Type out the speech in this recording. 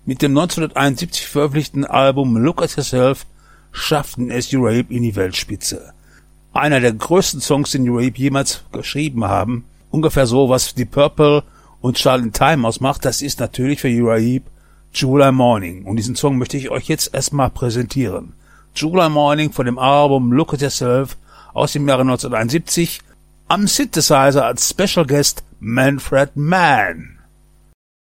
Mit dem 1971 veröffentlichten Album Look at Yourself schafften es Urape in die Weltspitze. Einer der größten Songs, den Urape jemals geschrieben haben, ungefähr so, was die Purple und Charlie Time ausmacht, das ist natürlich für Urape July Morning. Und diesen Song möchte ich euch jetzt erstmal präsentieren. July Morning von dem Album Look at Yourself aus dem Jahre 1971, am Synthesizer als Special Guest Manfred Mann.